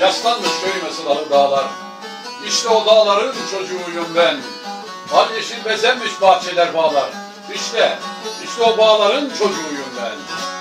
Yaslanmış köyüme sıralı dağlar. İşte o dağların çocuğuyum ben. Al yeşil bezenmiş bahçeler bağlar. İşte o bağların çocuğuyum ben.